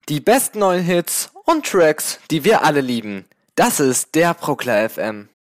Die besten neuen Hits und Tracks, die wir alle lieben. Das ist der Proklar FM.